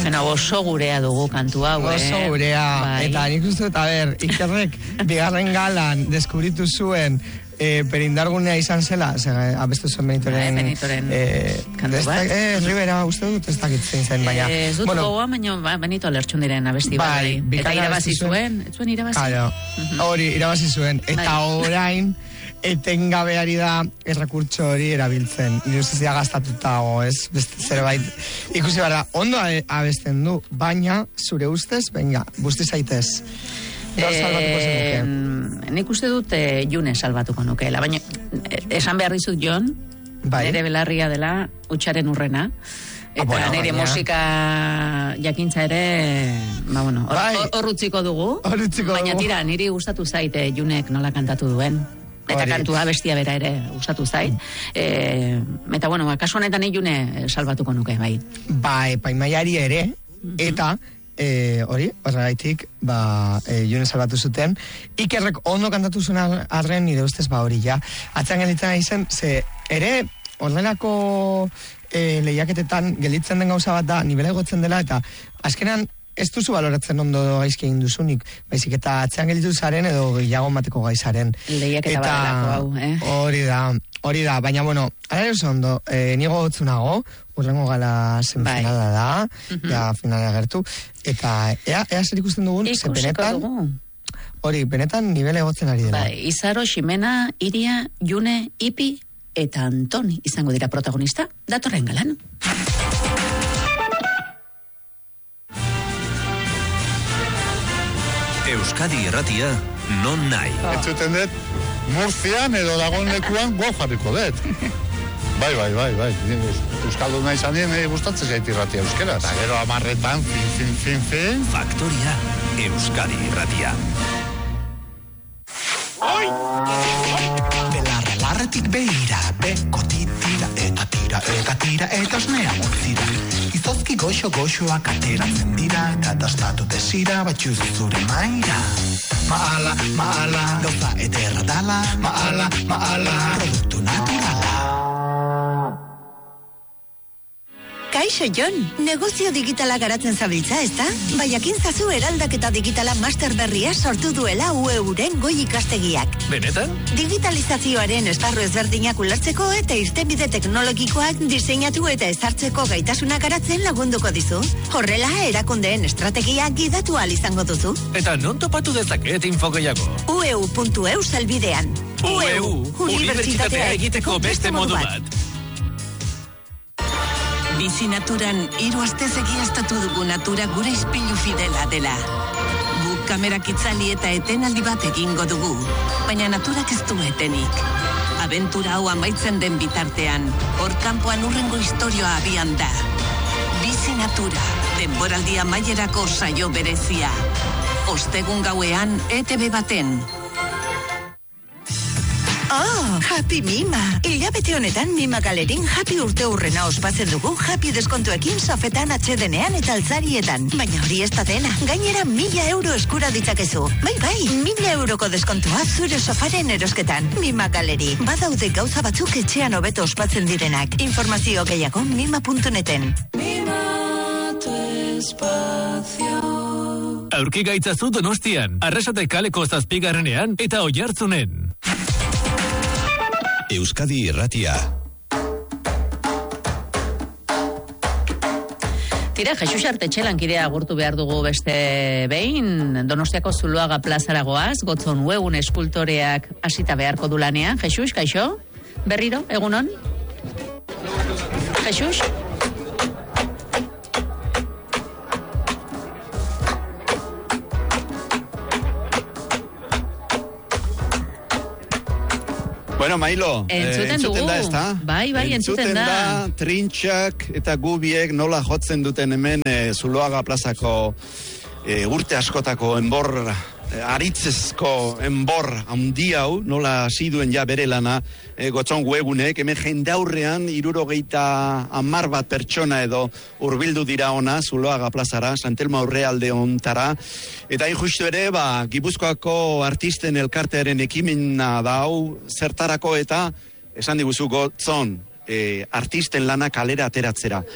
Bueno, oso gurea dugu kantu hau, Oso gurea. Bai. Eta nik uste dut, Ikerrek bigarren galan deskubritu zuen perindargunea izan zela, abestu zuen Benitoren kantu bat. Rivera, uste dut ez dakitzen zen, baina... Ez dut gogoa, baina Benito lertxun diren abesti bat. Eta irabazi zuen, ez zuen irabazi? Claro, hori, irabazi zuen. Eta orain, etengabeari da errekurtso hori erabiltzen. Ni ustez dira gaztatutago, ez? Beste zerbait. Ikusi bara, ondo abesten du, baina, zure ustez, venga, busti zaitez. Salbatuko zenuke. Nik uste dut June salbatuko nukeela, baina esan behar dizut Jon, nire belarria dela utxaren urrena, eta nire musika jakintza ere, hor utziko dugu, baina tira, niri gustatu zait Junek nola kantatu duen. Eta kantua bestia bera ere gustatu zait. Eta kasu honetan June salbatuko nuke, bai. Bai, paimaiari ere, eta hori, horregaitik, June salbatu zuten. Ikerrek ondo kantatu zuen arren, nire ustez, hori ja. Atzean gelditzen izen, ze ere, ordenako lehiaketetan gelditzen den gauza bat da, nibela egotzen dela, eta azkenan, ez duzu baloratzen ondo gaizki egin duzunik, baizik eta atzean gelditu zaren edo gehiago mateko gaizaren. Lehiaketa badelako hau, Hori da, baina, ara ere ondo, nigo gotzunago, urrengo gala semifinala da, ja finalea gertu, eta ea zer ikusten dugun, ze benetan, hori, benetan nivele egotzen ari dela. Izaro, Ximena, Iria, June, Ipi, eta Antoni izango dira protagonista, datorren galan. Euskadi Irratia, non nahi. Ez zuten dut, Murzian edo dagoen lekuan jarriko dut. Bai. Euskaldun nahi zanien, gustatzen zait Irratia euskera. Eta gero amarretan, fin. Faktoria, Euskadi Irratia. Oi! Belarretik behira, beko titira, eta osnea motzira. Izozki goxoak ateratzen dira, eta dastatu desira, batxuz zure maira. Maala, gauza ederra dala, maala, produktu naturala. Kaixo, Jon, negozio digitala garatzen zabiltza, ezta? Baiakin zazu eraldaketa digitala master berria sortu duela UEUren goi ikastegiak. Benetan? Digitalizazioaren esparru ezberdinak ulertzeko eta irtenbide teknologikoak diseinatu eta ezartzeko gaitasuna garatzen lagunduko dizu. Horrela, erakundeen estrategia gidatu ahal izango duzu. Eta non topatu dezaket info gehiago? ueu.eu salbidean. UEU, unibertsitatea egiteko beste modu bat. Bizi naturan, 3 astez egiaztatu dugu natura gure ispilu fidela dela. Guk kamerak itzali eta etenaldi bat egingo dugu, baina naturak ez du etenik. Abentura hau amaitzen den bitartean, hor kanpoan urrengo istorioa abian da. Bizi natura, denboraldia amaierako saio berezia. Ostegun gauean, ETV baten. Oh, Happy Mima! Hilabete honetan Mima Galerin Happy urte hurrena ospatzen dugu Happy deskontuekin sofetan atxedenean eta altzarietan. Baina hori ez da dena, gainera 1.000 euro eskura ditzakezu. Bai, 1.000 euroko deskontua zure sofaren erosketan. Mima Galeri, badaude gauza batzuk etxean hobeto ospatzen direnak. Informazio gehiago mima.neten. Mima tu espacio. Aurki gaitzazu Donostian, Arrasate kaleko 7. eta Oiartzunen. Euskadi Irratia. Tira, Jesus Artetxe lankidea agurtu behar dugu beste behin, Donostiako Zuloaga plazara goaz, Gotzon Uegun eskultoreak hasita beharko du lanean. Jesus, kaixo? Berriro, egunon? Jesus? Bueno, Mailo, entzuten da, ezta? Bai, entzuten da. Trintxak eta gubiek nola jotzen duten hemen Zuloaga plazako urte askotako enbor, aritzezko enbor handi hau, nola hasi duen ja bere lana Gotzon Uegunek, hemen jendaurrean 70 bat pertsona edo hurbildu dira ona Zuloaga plazara, Santelmo aurrealde ontara, eta injustu ere, Gipuzkoako artisten elkartearen ekimena da hau zertarako eta esan diguzu Gotzon artisten lana kalera ateratzera.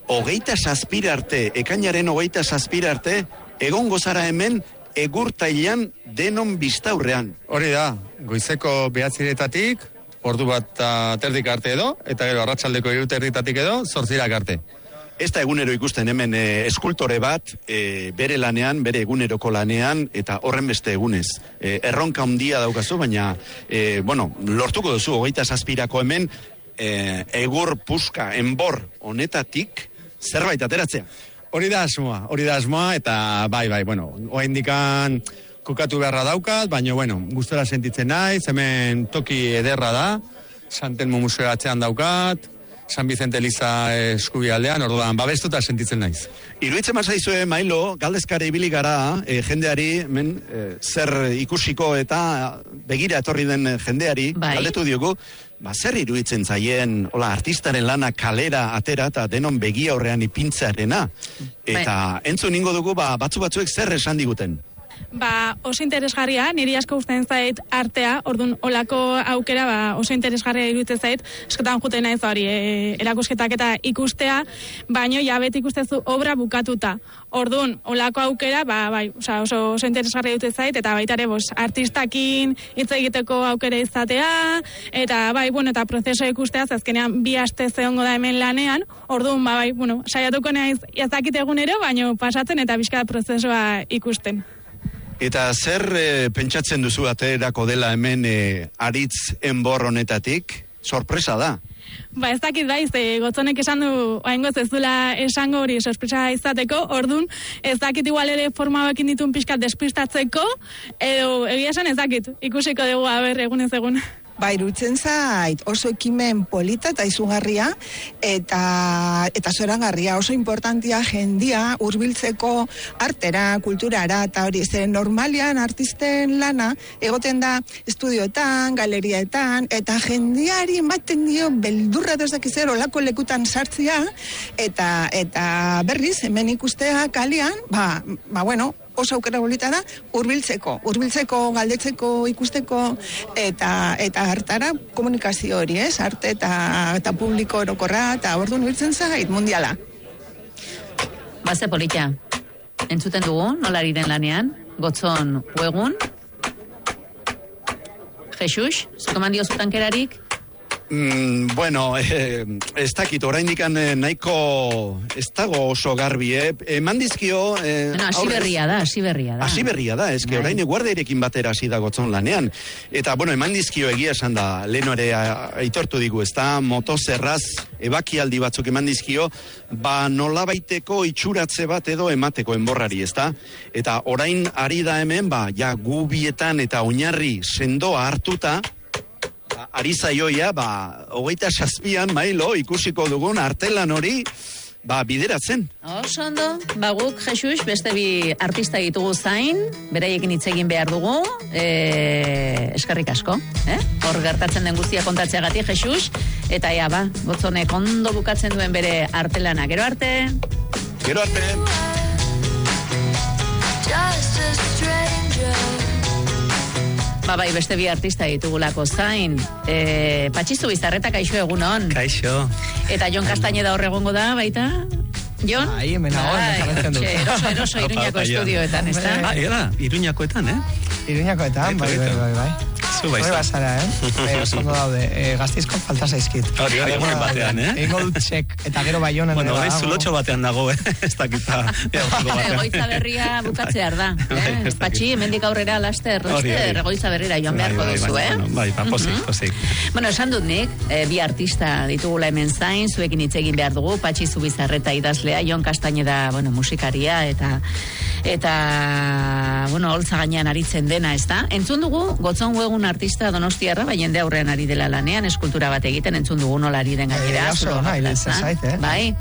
27 arte, ekainaren 27 arte, egongo zara hemen egurtailan denon biztaurrean. Hori da, goizeko 9:00 ordu bat terdik arte edo, eta gero arratsaldeko 3:00 edo, 8:00 arte. Ez da egunero ikusten hemen eskultore bat, bere lanean, bere eguneroko lanean, eta horren beste egunez. Erronka handia daukazu, baina, lortuko duzu, 27 hemen, egur puska, enbor honetatik, zerbait ateratzea. Hori da asmoa, eta bai, oraindikan kokatu beharra daukat, baina, gustora sentitzen naiz, hemen toki ederra da, Santelmo Museo atzean daukat, San Vicente Eliza eskubialdean, orduan, babestuta sentitzen naiz. Iruditzen mazaizue, Mailo, galdezkare ibili gara, jendeari, zer ikusiko eta begira etorri den jendeari, galdetu diogu, zer iruditzen zaien, artistaren lana kalera atera eta denon begi aurrean ipintzearena. Eta entzun ingo dugu, batzuek zer esan diguten. Oso interesgarria, niri asko gustatzen zait artea, orduan olako aukera oso interesgarria iruditzen zait, eskotan juten naiz hori, erakusketak eta ikustea, baino ja beti ikustezu obra bukatuta. Orduan, olako aukera, oso interesgarria iruditzen zait, eta baita ere, artistakin hitz egiteko aukera izatea, eta eta prozeso ikustea, azkenean 2 aste zeongo da hemen lanean, orduan, saiatuko naiz jazakite egunero, baino pasatzen eta bizka prozesua ikusten. Eta zer pentsatzen duzu aterako dela hemen aritz enbor honetatik? Sorpresa da. Ez dakit Gotzonek esan du, oaingoz ez dula esango hori sorpresa izateko, ordun ez dakit igual ere forma bakin ditun pixkat despistatzeko, edo egia esan ez dakit, ikusiko dugu egunez egun. Iruditzen zait oso ekimen polita eta izugarria eta zorangarria, oso importantia jendia hurbiltzeko artera, kulturara, eta hori normalian artisten lana egoten da estudioetan, galerietan, eta jendiari ematen dio beldurra dezakizer olako lekutan sartzia, eta berriz hemen ikustea kalian, oso aukera bolita da, hurbiltzeko, galdetzeko, ikusteko, eta hartara komunikazio hori, arte eta publiko orokorra, eta orduan hurbiltzen zait mundiala. Ze polita, entzuten dugu, nolari den lanean, Gotzon uegun, Jesus, zukomandio zutankerarik? Ez dakit, oraindikan nahiko ez dago oso garbi, eman dizkio... Hasi berria da. Hasi berria da, eske orain guardairekin batera hasi da Gotzon lanean. Eta, eman dizkio egia esan da, leheno ere aitortu digu, ez da, motozerraz, ebakialdi batzuk eman dizkio, nolabaiteko itxuratze bat edo emateko enborrari, ez da? Eta orain ari da hemen, gubietan eta oinarri sendoa hartuta, ari zaioia, 27an, Mailo, ikusiko dugun artelan hori, bideratzen. Oso ondo, guk, Jesus, beste 2 artista ditugu zain, beraiekin hitz egin behar dugu, eskerrik asko, hor gertatzen den guztia kontatzeagatik, Jesus, eta Gotzonek ondo bukatzen duen bere artelana. Gero arte! Gero arte! Just a stranger. Beste 2 artista ditugulako zain. Patxizu Bizarreta, kaixo egunon. Kaixo. Eta Jon Castañeda hor egongo da, baita? Jon? Hemen nagoen. Eroso, Iruñako estudioetan, ez da? Iruñakoetan, Iruñakoetan, bai. Bai basara, oso daude, Gazteizko falta zaizkit. Hori egunen batean, Ingo dut txek, eta gero Baionan. Hori zulotxo batean dago, ez dakita. Egoitza berria bukatzear da. Patxi, hemendik aurrera laster, egoitza berrira joan beharko duzu, Bai, posik. Esan dut nik, 2 artista ditugula hemen zain, zuekin hitz egin behar dugu, Patxizu Bizarreta idazlea, Jon Castañeda, musikaria, eta holtza gainean aritzen dena, ez da? Entzun dugu, Gotzon uegun artista donostiarra, jende aurrean ari dela lanean, eskultura bat egiten, entzun dugu nolari den gainera. Bai,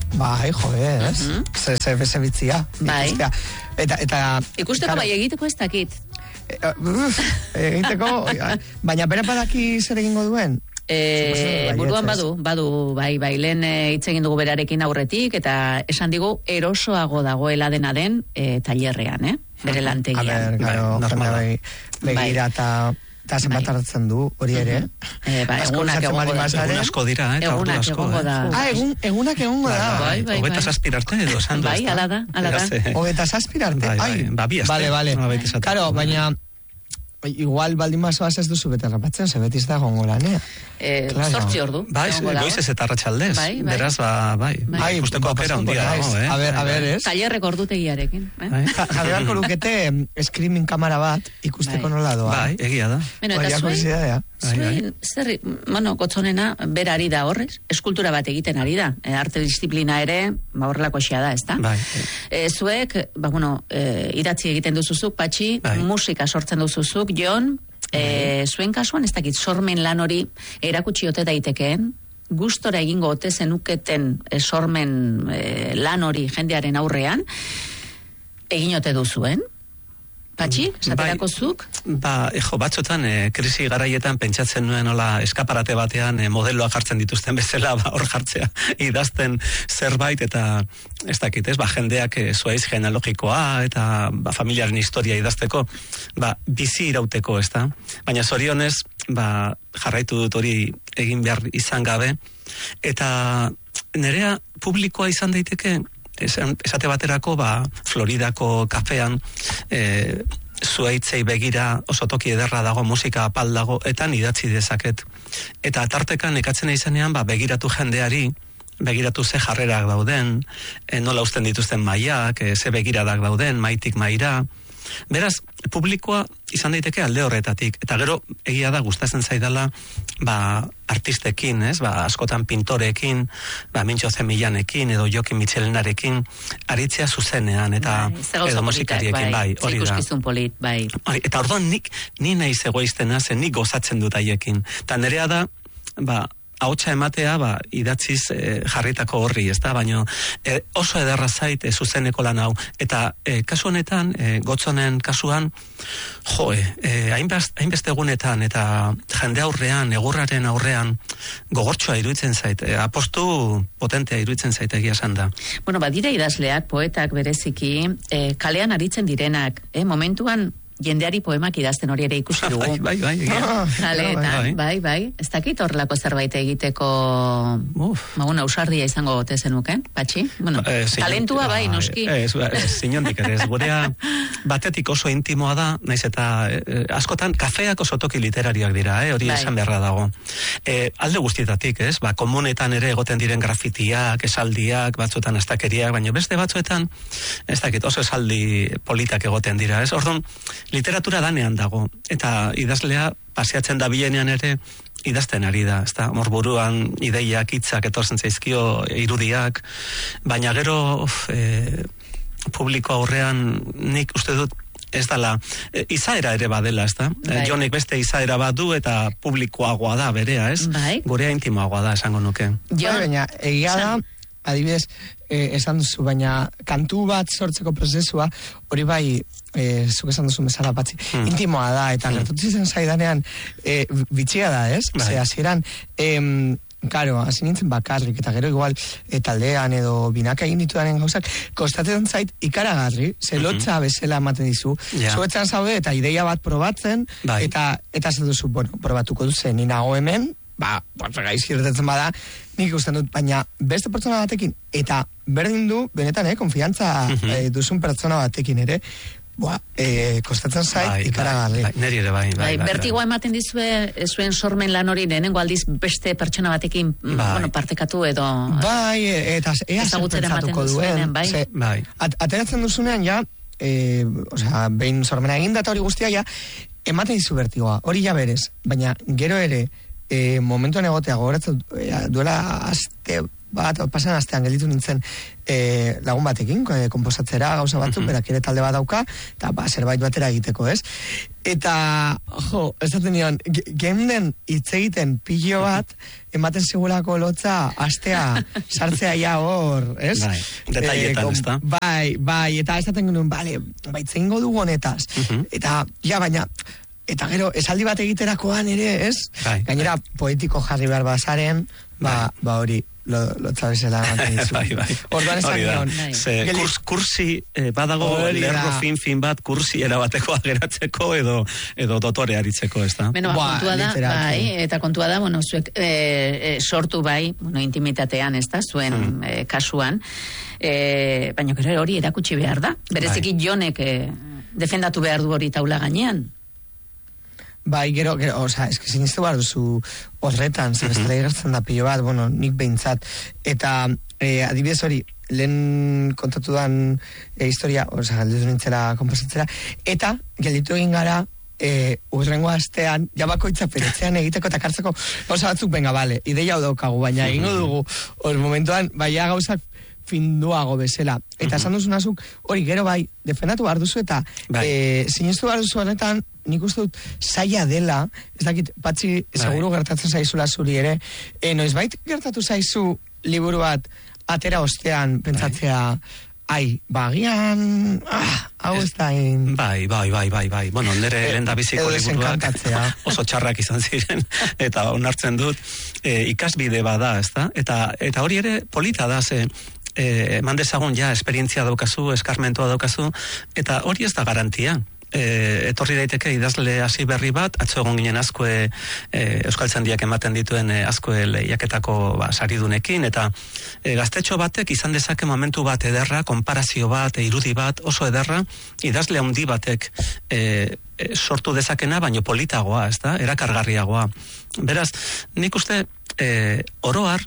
ze bitzia. Bai. Eta... Ikusteko egiteko ez dakit. Egiteko, baina bera badaki zer egingo duen? Buruan badu, bai, lehen hitz egin dugu berarekin aurretik, eta esan digu erosoago dagoela dena den tailerrean, bere lantegian. Begira eta Eta zenbat hartzen du, hori ere. Egunak egongo da. Egun asko dira, eta ordu Egunak asko. egongo da. Egunak egongo da. Bai. Hogeita zazpirarte edo esan du. Bai, ala da. Hogeita zazpirarte? Bi aste. Vale. Karo, baina... Igual baldin basoaz ez duzu bete rapatzen, ze betiz da gongo lanea. 8 ordu. Bai, goizez eta arratsaldez. Beraz, bai. Ikusteko aukera handia dago, A ber, ez? Tailerrek ordutegiarekin. Jarri barko lukete screaming kamera bat ikusteko nola doa. Bai, egia da. Eta zuen, gotzonena, berari da horrez, eskultura bat egiten ari da. Arte disiplina ere, horrelako xea da, ez da? Zuek, idatzi egiten duzuzuk, Patxi, musika sortzen duzuzuk, Jon, zuen kasuan, ez dakit, sormen lan hori erakutsi ote daitekeen, gustora egingo ote zenuketen sormen lan hori jendearen aurrean, egin ote duzuen? Patxi, zaterako zuk? Batzotan, krisi garaietan pentsatzen nuen hola eskaparate batean modeloa jartzen dituzten bezala hor jartzea idazten zerbait eta ez dakit, jendeak zuaiz genealogikoa eta familiaren historia idazteko, bizi irauteko, ez da? Baina zorionez, jarraitu dut hori egin behar izan gabe, eta nerea publikoa izan daiteke, esate baterako, Floridako kafean, zuaitzei begira oso toki ederra dago, musika apal dago, eta idatzi dezaket. Eta tartekan ekatzen izanean, begiratu jendeari, begiratu ze jarrerak dauden, nola usten dituzten maiak, ze begiradak dauden, maitik maira. Beraz, publikoa izan daiteke alde horretatik. Eta gero, egia da, gustatzen zaidala, artistekin, askotan pintorekin, Mintxo Zemillanekin, edo Jokin Mitxelenarekin, aritzea zuzenean, eta edo musikariekin, hori da. Ikuskizun polit, bai. Eta orduan ni nahi zegoiztena, zen nik gozatzen dut haiekin. Eta nerea da, ahotsa ematea, idatziz jarritako horri, ez da, baina oso ederra zait zuzeneko lan hau. Eta kasu honetan, gotzonen kasuan, hainbeste egunetan, eta jende aurrean, egurraren aurrean, gogortxoa iruditzen zait, apostu potentea iruditzen zait egia esan da. Badira idazleak, poetak bereziki, kalean aritzen direnak, momentuan, jendeari poemak idazten hori ere ikusi dugu. Bai. Ez dakit horrelako zerbait egiteko ausardia izango gote zenuke, Patxi? Talentua bai, noski. Zinondik ere, gurea batetik oso intimoa da, naiz eta askotan kafeak oso toki literariak dira, hori esan beharra dago. Alde guztietatik, komunetan ere egoten diren grafitiak, esaldiak, batzuetan astakeriak, baina beste batzuetan, ez dakit, oso esaldi politak egoten dira, ez? Orduan, literatura danean dago, eta idazlea paseatzen da bilenean ere idazten ari da, ez da, morburuan ideiak, hitzak, etortzen zaizkio, irudiak, baina gero publiko aurrean nik uste dut ez dala, izaera ere badela, ez da? Jonek beste izaera bat du eta publikoagoa da berea, ez? Gurea intimoagoa da, esango nuke. Baina, egia da, adibidez, esan duzu, baina kantu bat sortzeko prozesua, hori bai, zuk esan duzu bezala Patxi, intimoa da, eta gertatu zen zaidanean, bitxia da, ez? Hasieran, Karo, hasi nintzen bakarrik, eta gero igual taldean edo binaka egin ditudanen gauzak, kostatzen zait ikaragarri, zelotza bezala ematen dizu, zuetzen zaude eta ideia bat probatzen, eta zer duzu, probatuko duzen, ninago hemen, gaiz irtetzen bada, nik ikusten dut, baina beste pertsona batekin, eta berdin du, benetan, konfiantza duzun pertsona batekin ere, kostatzen zait ikaragarri. Neri ere bai. Bertigoa ematen dizue, zuen sormen lan hori lehenengo aldiz beste pertsona batekin partekatu edo... Eta ea zerpentsatuko duen. Ateratzen duzunean, behin sormena egin data hori guztia, ematen dizu bertigoa, hori ja berez, baina gero ere, momentuan egotea gogoratzen duela aste pasan astean gelditu nintzen lagun batekin, konposatzera gauza batzuk, berak ere talde bat dauka, eta zerbait batera egiteko, ez? Eta, esaten nion, genden hitz egiten pilo bat, ematen segurako lotza astea sartzea ja hor, ez? Detailletan, ez da? Bai, eta esaten genuen, baitzengo dugu honetaz. Eta, baina, eta gero, esaldi bat egiterakoan ere, ez? Gainera, poetiko jarri behar bazaren, hori, lotza bezala. Bai. Orduan esan nion. Kursi badago lerro fin bat kursi erabateko ageratzeko edo dotore aritzeko, ez da? Beno, kontua da, bai, eta kontua da, bueno, zuek sortu bai, bueno, intimitatean, ez da, zuen kasuan, baina gero hori erakutsi behar da. Bereziki Jonek defendatu behar du hori taula gainean. Bai, gero, oza, eski sinistu behar duzu horretan, zebestela igertzen da pilo bat, bueno, nik behintzat, eta adibidez hori, lehen kontatu dan historia, oza, galdetu nintzera konpasatzera, eta gelditu egin gara, urrengo astean, jabakoitza peretzean egiteko eta kartzeko, oza batzuk, venga, bale, ideia hau daukagu, baina egingo dugu, hori momentuan, baina gauzak finduago bezala. Eta esan duzunazuk, hori gero bai, defendatu behar duzu eta sinistu behar duzu honetan, nik uste dut zaila dela, ez dakit, Patxi, seguru gertatzen zaizula zuri ere, noizbait gertatu zaizu liburu bat atera ostean pentsatzea, bagian, hau ez da... Bai. Bueno, nire lehen da biziko liburuak oso txarrak izan ziren, eta onartzen dut, ikasbide bada, ez da? Eta hori ere polita da, eman dezagun ja, esperientzia daukazu, eskarmentoa daukazu, eta hori ez da garantia. Etorri daiteke idazle hasi berri bat, atzo egon ginen Azkue Euskaltzaindiak ematen dituen Azkue lehiaketako saridunekin, eta gaztetxo batek izan dezake momentu bat ederra, konparazio bat, irudi bat, oso ederra, idazle handi batek sortu dezakena, baino politagoa, ez da, erakargarriagoa. Beraz, nik uste oroar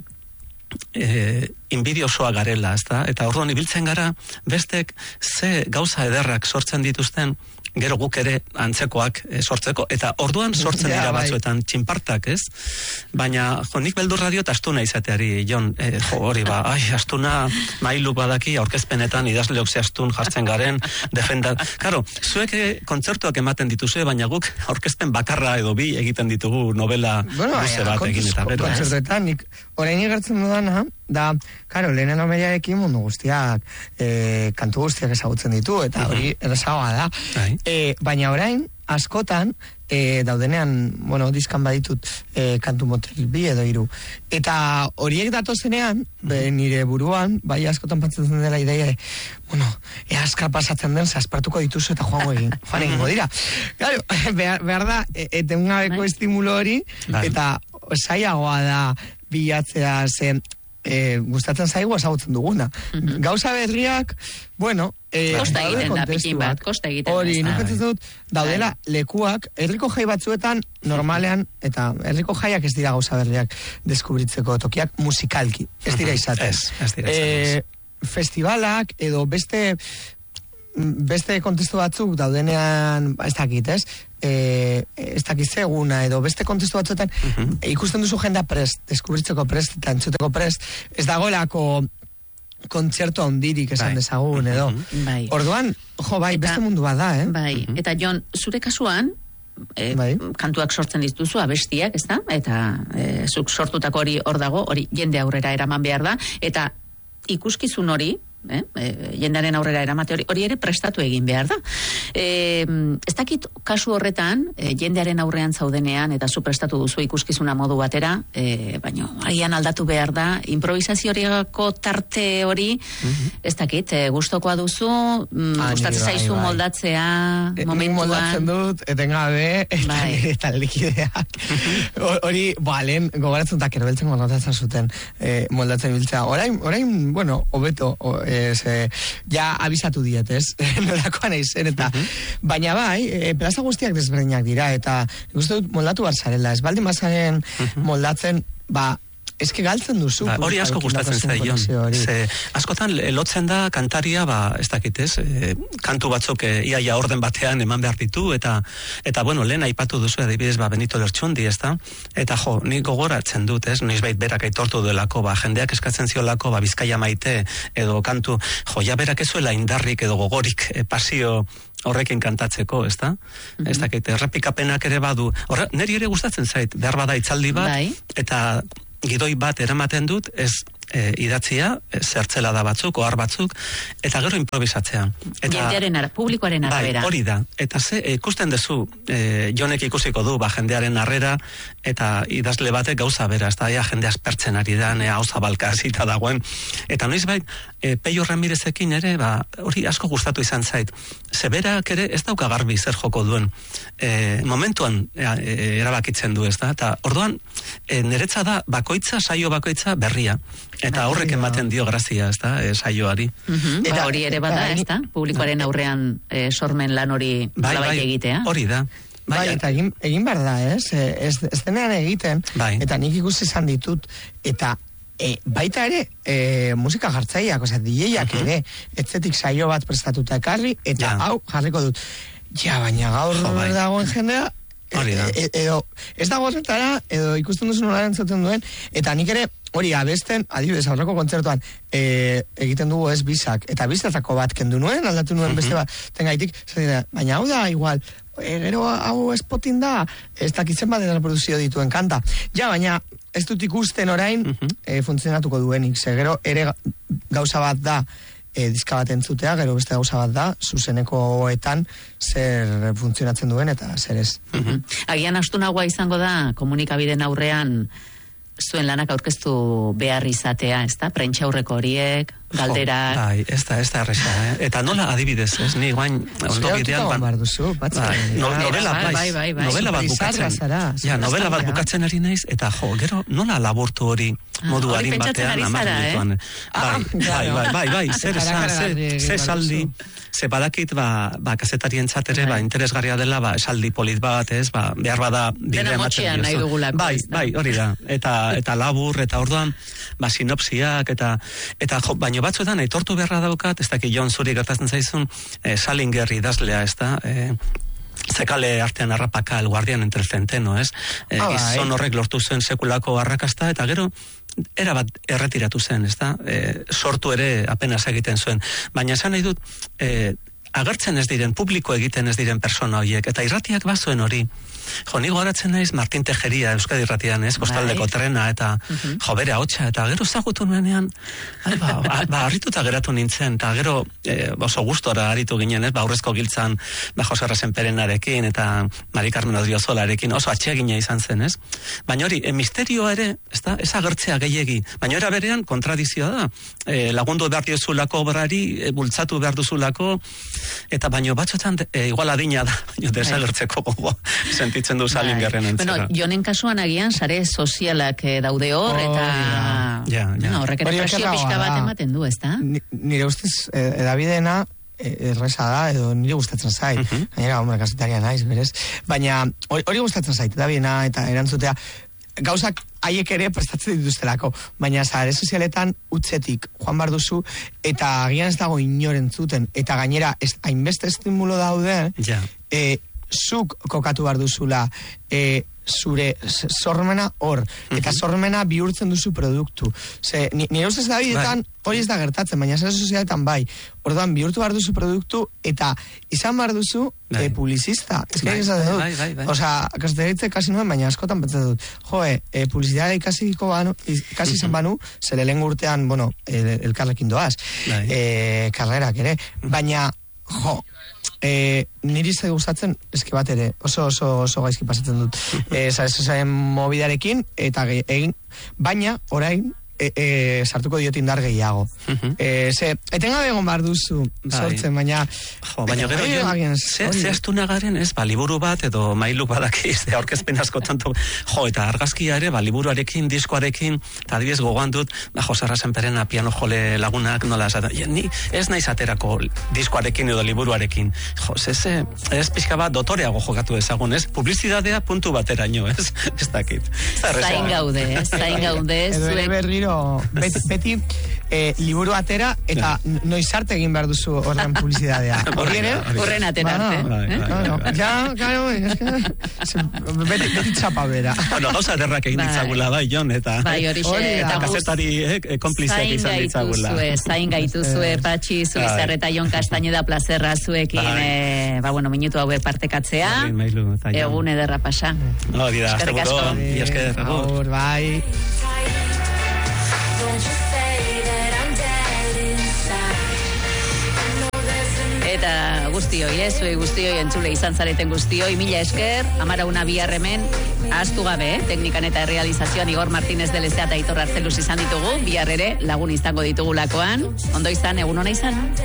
inbidiosoa garela, ez da? Eta orduan ibiltzen gara, bestek ze gauza ederrak sortzen dituzten, gero guk ere antzekoak sortzeko, eta orduan sortzen dira batzuetan txinpartak, ez? Baina, nik beldurra diot astuna izateari, Jon, hori astuna mailuk badaki, aurkezpenetan idazleok ze astun jartzen garen, defendat. Karo, zuek kontzertuak ematen dituzue, baina guk aurkezpen bakarra edo bi egiten ditugu novela luze bat egin eta bero. Kontzertuetan, nik orain igertzen dudana, da, karo, lehenen omeriarekin mundu guztiak, kantu guztiak ezagutzen ditu, eta hori errezagoa da. Baina orain, askotan, daudenean, bueno, diskan baditut kantu motel bi edo hiru. Eta horiek datozenean, nire buruan, bai askotan patzatzen dela ideia, bueno, askar pasatzen den, aspartuko dituzu eta joango egingo dira. Claro, behar da, etengabeko estimulo hori, eta zailagoa da bilatzea zen, gustatzen zaigu ezagutzen duguna. Gauza berriak, bueno, kosta egiten da, pikin bat, kosta egiten da. Hori, nik dut, daudela lekuak, herriko jai batzuetan, normalean, eta herriko jaiak ez dira gauza berriak deskubritzeko tokiak musikalki, ez dira izaten. Festivalak, edo beste kontestu batzuk daudenean, ez dakit, ez dakit zeguna, edo beste kontestu batzuetan, ikusten duzu jendea prest, deskubritzeko prest, eta entzuteko prest, ez dagoelako kontzertu handirik esan dezagun, edo. Orduan, beste mundu bat da, Bai, eta Jon, zure kasuan, kantuak sortzen dituzu, abestiak, ez da? Eta zuk sortutako hori hor dago, hori jende aurrera eraman behar da, eta ikuskizun hori, jendearen aurrera eramate hori ere prestatu egin behar da. Ez dakit kasu horretan, jendearen aurrean zaudenean, eta zu prestatu duzu ikuskizuna modu batera, baina agian aldatu behar da, improvisazioariako tarte hori, ez dakit, gustokoa duzu, gustatzen zaizu moldatzea, momentuan. Nik moldatzen dut, etengabe, eta nire taldikideak. Hori, lehen gogoratzen takero beltzen moldatzen zuten, moldatzen biltzea. Orain, bueno, hobeto, ja abisatu diet, ez? Nolakoan eizen, eta baina plaza guztiak desberdinak dira, eta uste dut moldatu barzarela, ez baldin bazaren moldatzen, eske galtzen duzu. Hori asko gustatzen zaion. Askotan lotzen da kantaria, ez dakitez, kantu batzuk iaia orden batean eman behar ditu, eta bueno, lehen aipatu duzu, adibidez, Benito Lertxundi, ez da? Eta nik gogoratzen dut, ez? Noizbait berak aitortu delako, jendeak eskatzen ziolako, Bizkaia maite, edo kantu, ja berak ezuela indarrik edo gogorik pasio horrekin kantatzeko, ez da? Ez dakit, errepikapenak ere badu. Neri ere gustatzen zait, behar bada itzaldi bat, eta gidoi bat eramaten dut, ez idatzia, zertzela da batzuk, ohar batzuk, eta gero improvisatzea. Jendearen publikoaren arabera. Bai, hori da. Eta ikusten duzu, Jonek ikusiko du, jendearen harrera, eta idazle batek gauza bera, ez da, jende aspertzen ari da, hau zabalka hasita dagoen. Eta noiz bai, Peio Ramirezekin ere, hori asko gustatu izan zait. Zeberak ere ez dauka garbi zer joko duen. Momentuan erabakitzen du, ez da. Eta orduan, niretza da, saio bakoitza berria. Eta horrek ematen dio grazia, ez da, saioari. Eta hori ere bada, ez da? Publikoaren aurrean sormen lan hori bai egitea. Hori da. Bai, eta egin behar da, ez denean egiten, eta nik ikusi izan ditut, eta baita ere, musika jartzaileak, DJak ere, etzetik saio bat prestatuta ekarri, eta hau jarriko dut. Ja, baina gaur dagoen jendea, edo ez dago horretara, edo ikusten duzu nola entzuten duen, eta nik ere hori abesten, adibidez, aurreko kontzertuan egiten dugu ez bisak, eta bizatako bat kendu nuen, aldatu nuen beste bat, tengaitik, baina hau da igual, gero hau espotin da, ez dakitzen bat reproduzio dituen kanta. Ja, baina ez dut ikusten orain funtzionatuko duenik, gero ere gauza bat da, diska bat entzutea, gero beste gauza bat da, zuzenekoetan zer funtzionatzen duen eta zer ez. Agian astunagoa izango da, komunikabideen aurrean zuen lanak aurkeztu behar izatea, ez da? Prentsa aurreko horiek, galderak... Bai, ez da erresa, Eta nola adibidez, ez? Ni guain, ondo bidean... Novela bat bukatzen. Novela bat bukatzen ari naiz, eta gero nola laburtu hori modu harin batean, amarrituan. Bai, zer esaldi... Ze badakit, kazetarien txatere, interesgarria dela, esaldi polit bat, ez, behar bada... Dena motxean nahi dugulako. Bai, hori da. Eta labur, eta orduan, sinopsiak, eta baino batzuetan, aitortu beharra daukat, ez dakit Jon zuri gertatzen zaizun, Salinger idazlea, ez da, zekale artean harrapaka el guardian entre el centeno, ez? Gizon horrek lortu zen sekulako arrakasta, eta gero, erabat erretiratu zen, ez da? Sortu ere apenas egiten zuen. Baina esan nahi dut, agertzen ez diren, publiko egiten ez diren persona horiek, eta irratiak bazuen hori. Ni goratzen naiz Martin Tejeria Euskadi Irratian, ez? Kostaldeko trena, eta bere ahotsa, eta gero zagutu nuenean, harrituta geratu nintzen, eta gero oso gustora aritu ginen, ez? Aurrezko giltzan, Jose Rasenperenarekin, eta Mari Carmen Odriozolarekin, oso atxegina izan zen, ez? Baina hori, misterioa ere, ez agertzea gehiegi, baina era berean kontradizioa da. Lagundu behar diozulako obrari, bultzatu behar duzulako, eta baino batzuetan, igual adina da, baino desagertzeko gogo, sentitzen du Salingerren entzera. Bueno, Jonen kasuan agian sare sozialak daude hor, eta horrek ere presio pixka bat ematen du, ez da? Nire ustez, edabidena, erresa da, edo nire gustatzen zait. Gainera, kasetaria naiz, berez. Baina, hori gustatzen zait, edabidena, eta erantzutea, gauzak haiek ere prestatzen dituztelako, baina sare sozialetan utzetik joan bar duzu, eta agian ez dago inorentzuten, eta gainera, hainbeste estimulo daude, zuk kokatu behar duzula zure sormena hor, eta sormena bihurtzen duzu produktu. Nire ustez Davidetan hori ez da gertatzen, baina zera sozialetan bai. Orduan bihurtu behar duzu produktu, eta izan behar duzu publizista. Ez que egizatzen dut. Osa, kasetaritze kasi nuen, baina askotan pentsatzen dut. Publizitatea ikasi izan banu, zere lehen urtean, elkarrekin doaz, karrerak ere. Baina, niri zai gustatzen eski bat ere, oso gaizki pasatzen dut. Zaren mobidarekin, eta baina, orain, sartuko diot indar gehiago. Etengabe egon behar duzu sortzen, baina... Baina gero, zehaztu nagaren, ez, liburu bat, edo mailuk badakiz, aurkezpen askotan, eta argazkia ere, liburuarekin, diskoarekin, eta adibidez gogoan dut, Jose Rasenperena piano jole lagunak, nola, ni ez naiz aterako diskoarekin edo liburuarekin. Ez pixka bat dotoreago jokatu ezagun, ez? Publizitatea puntu bateraino, ez? Ez dakit. Zain gaude, zuek beti liburu atera eta noizarte egin behar duzu horren publizitatea. Horren atera arte. Claro, beti txapa bera. Gauza derrak egin ditzagula, bai, Jon, eta kazetari konplizeak izan ditzagula. Zain gaituzue, Patxi, Zubizar eta Jon Castañeda, plazerra zuekin, minutu hauek partekatzea. Egun ederra pasa. Eskerrik asko. Bai. Don't you say Eta guztioi, zuei guztioi entzule izan zareten guztioi, mila esker, Amarauna bihar hemen, ahaztu gabe, teknikan eta realizazioan Igor Martínez de Lezea eta Aitor Arzeluz izan ditugu, bihar ere lagun izango ditugulakoan, ondo izan, egun ona izan.